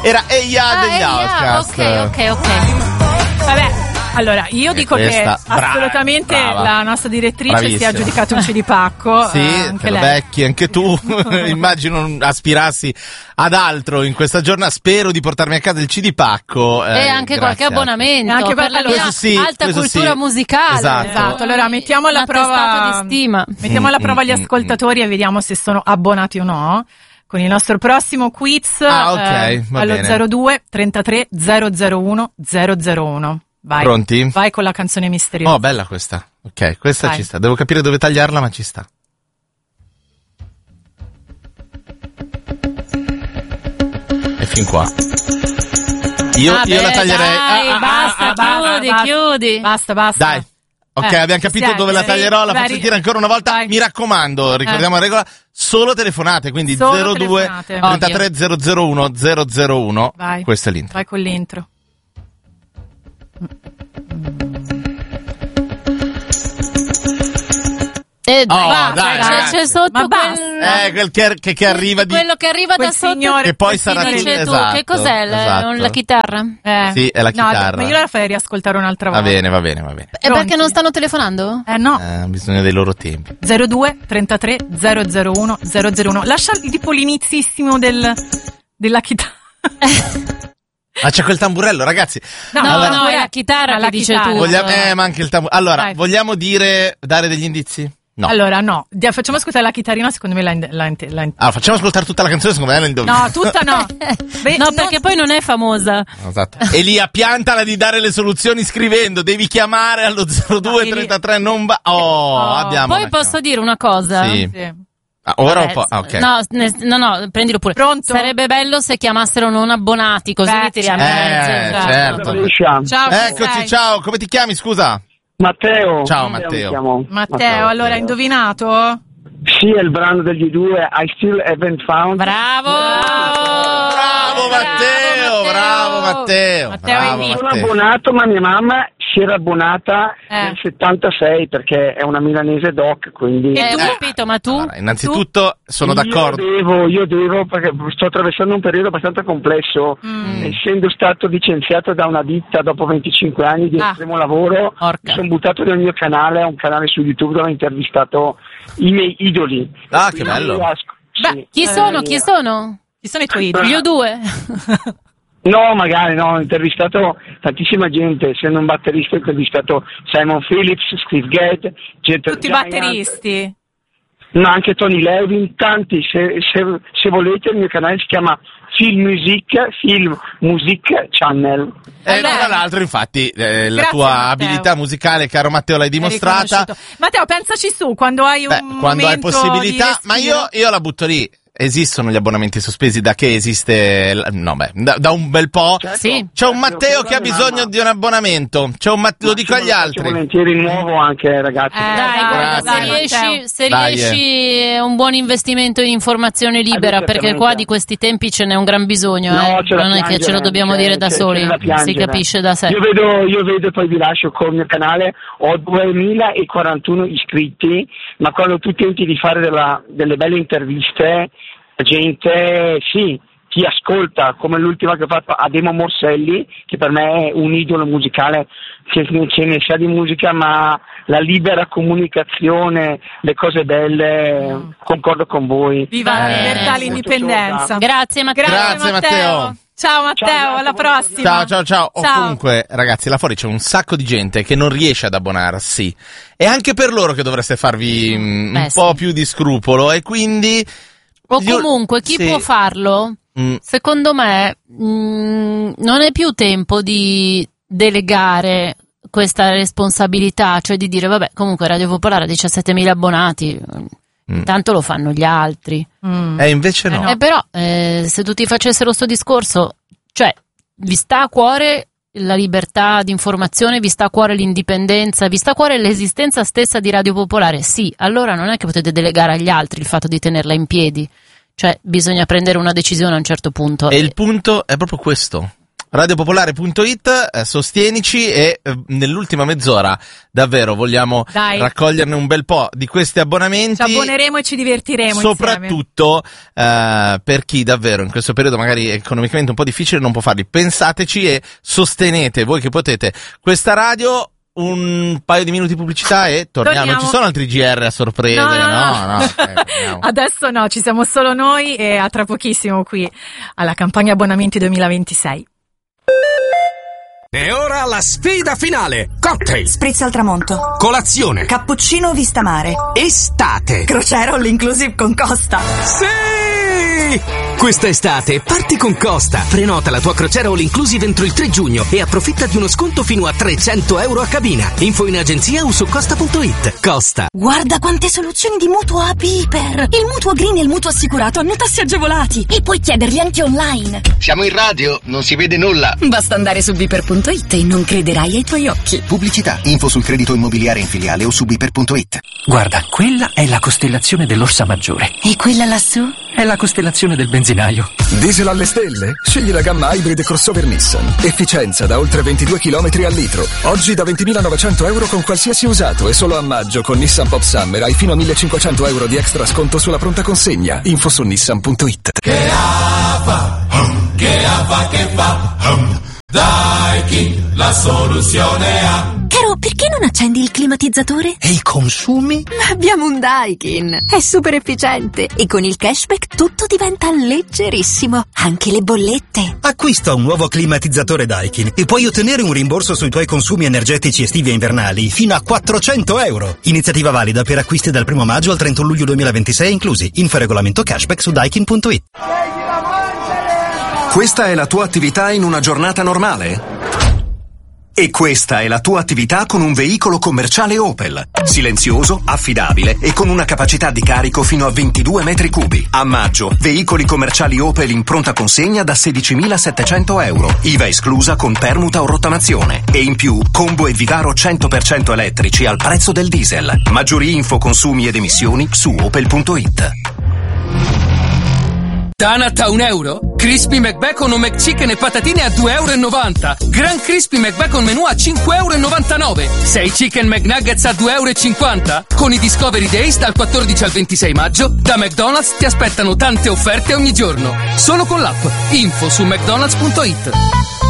Era Eya degli Outcast. Ok. Vabbè. Allora, io dico che assolutamente la nostra direttrice si è aggiudicata un CD pacco. Sì, anche lei. Vecchi, anche tu. Immagino aspirassi ad altro in questa giornata. Spero di portarmi a casa il CD pacco. E anche qualche abbonamento. Anche per la mia alta cultura musicale. Esatto. Allora mettiamo alla prova di stima. Mettiamo alla prova gli ascoltatori e vediamo se sono abbonati o no. Con il nostro prossimo quiz allo 02 33 001 001. Vai. Pronti? Vai con la canzone misteriosa. Oh, bella questa. Ok, questa Vai. ci sta. Devo capire dove tagliarla, ma ci sta. E fin qua. Io la taglierei. Dai, chiudi. Basta. Dai. Ok, abbiamo capito dove la taglierò, la faccio sentire ancora una volta. Vai. Mi raccomando, ricordiamo la regola, solo telefonate, quindi solo 02 33 001 001. Vai. Questo è l'intro. Vai con l'intro. C'è sotto quel che arriva di quello che arriva da sotto, signore, che poi sarà esatto, che cos'è la chitarra? Sì, è la chitarra. Ma io la farei riascoltare un'altra volta. Va bene. E perché non stanno telefonando? No. Bisogna dei loro tempi. 02 33 001 001. Lascia tipo l'inizissimo della chitarra. Ma c'è quel tamburello, ragazzi. No, è la chitarra che dice tu. Ma anche il tamburello. Allora, vogliamo dare degli indizi? No. Allora, no. Facciamo ascoltare la chitarrina, secondo me facciamo ascoltare tutta la canzone, secondo me la indovina. No, tutta no. Perché poi non è famosa. Esatto. Elia, piantala di dare le soluzioni scrivendo. Devi chiamare allo 02 33 non va. Abbiamo. Poi posso dire una cosa? Sì. Ora ok. No, prendilo pure. Pronto? Sarebbe bello se chiamassero non abbonati, così li tiriamo in mezzo. Certo. Ciao. Eccoci, ciao. Come ti chiami, scusa? Matteo. Ciao Matteo. Matteo, allora hai indovinato? Sì, è il brano degli U2, I Still Haven't Found. Bravo Matteo. Sono abbonato, ma mia mamma si era abbonata nel 76 perché è una milanese doc, quindi... E tu, capito, ma tu? Allora, innanzitutto sono d'accordo. Io devo, perché sto attraversando un periodo abbastanza complesso, essendo stato licenziato da una ditta dopo 25 anni di estremo lavoro, mi sono buttato nel mio canale, un canale su YouTube dove ho intervistato i miei idoli. Che bello. Chi sono? Chi sono i tuoi idoli? Gli U2? No, magari no, ho intervistato tantissima gente, essendo un batterista ho intervistato Simon Phillips, Steve Gadd, tutti i batteristi. Ma anche Tony Levin, tanti, se volete il mio canale si chiama Film Music Channel. Tra l'altro, infatti, la tua abilità musicale, caro Matteo, l'hai dimostrata. Matteo, pensaci su, quando hai quando hai possibilità, ma io la butto lì. Esistono gli abbonamenti sospesi da che esiste da un bel po'. Sì. C'è un Matteo che ha bisogno di un abbonamento. Lo dico agli altri. Volentieri nuovo anche, ragazzi. Se riesci è un buon investimento in informazione libera, perché qua di questi tempi ce n'è un gran bisogno. Non è che ce lo dobbiamo dire da soli, si capisce da sé. Io vedo e poi vi lascio col mio canale, ho 2041 iscritti, ma quando tu tenti di fare delle belle interviste, la gente ti ascolta, come l'ultima che ho fatto a Demo Morselli, che per me è un idolo musicale, che ne sa di musica, ma la libera comunicazione, le cose belle, concordo con voi. Viva la libertà, l'indipendenza. Grazie Matteo. Ciao Matteo, alla prossima. Ciao. Comunque, ragazzi, là fuori c'è un sacco di gente che non riesce ad abbonarsi. E anche per loro che dovreste farvi un po' più di scrupolo, e quindi... O comunque chi può farlo, secondo me, non è più tempo di delegare questa responsabilità, cioè di dire vabbè, comunque Radio Popolare ha 17.000 abbonati, intanto lo fanno gli altri. Invece no. Però se tutti facessero sto discorso, cioè vi sta a cuore la libertà di informazione, vi sta a cuore l'indipendenza, vi sta a cuore l'esistenza stessa di Radio Popolare, sì, allora non è che potete delegare agli altri il fatto di tenerla in piedi, cioè bisogna prendere una decisione a un certo punto. E il punto è proprio questo. radiopopolare.it, sostienici e nell'ultima mezz'ora davvero vogliamo raccoglierne un bel po' di questi abbonamenti. Ci abboneremo e ci divertiremo soprattutto per chi davvero in questo periodo magari economicamente un po' difficile non può farli. Pensateci e sostenete voi che potete questa radio. Un paio di minuti di pubblicità e torniamo. Non ci sono altri GR a sorprese, no. Adesso no, ci siamo solo noi e a tra pochissimo qui alla campagna abbonamenti 2026. E ora la sfida finale. Cocktail, spritz al tramonto, colazione, cappuccino vista mare, estate, crociera all inclusive con Costa. Sì! Questa estate parti con Costa. Prenota la tua crociera all inclusive entro il 3 giugno e approfitta di uno sconto fino a €300 a cabina. Info in agenzia o su costa.it. Costa. Guarda quante soluzioni di mutuo a Piper. Il mutuo green e il mutuo assicurato hanno tassi agevolati e puoi chiederli anche online. Siamo in radio, non si vede nulla. Basta andare su Piper.it e non crederai ai tuoi occhi. Pubblicità, info sul credito immobiliare in filiale o su Piper.it. Guarda, quella è la costellazione dell'Orsa Maggiore. E quella lassù? È la costellazione del benzinaio. Diesel alle stelle? Scegli la gamma Hybrid crossover Nissan. Efficienza da oltre 22 km al litro. Oggi da €20.900 con qualsiasi usato e solo a maggio con Nissan Pop Summer hai fino a €1.500 di extra sconto sulla pronta consegna. Info su nissan.it. Che fa? Che fa? Daikin, la soluzione ha. Caro, perché non accendi il climatizzatore? E i consumi? Abbiamo un Daikin, è super efficiente e con il cashback tutto diventa leggerissimo, anche le bollette. Acquista un nuovo climatizzatore Daikin e puoi ottenere un rimborso sui tuoi consumi energetici estivi e invernali fino a €400. Iniziativa valida per acquisti dal 1 maggio al 31 luglio 2026 inclusi. Info regolamento cashback su daikin.it. Questa è la tua attività in una giornata normale? E questa è la tua attività con un veicolo commerciale Opel. Silenzioso, affidabile e con una capacità di carico fino a 22 metri cubi. A maggio, veicoli commerciali Opel in pronta consegna da €16.700. IVA esclusa con permuta o rottamazione. E in più, combo e Vivaro 100% elettrici al prezzo del diesel. Maggiori info, consumi ed emissioni su opel.it. Tanat a €1, Crispy McBacon o McChicken e patatine a €2,90. Gran Crispy McBacon menù a €5,99. 6 Chicken McNuggets a €2,50. Con i Discovery Days dal 14 al 26 maggio, da McDonald's ti aspettano tante offerte ogni giorno. Solo con l'app. Info su mcdonalds.it.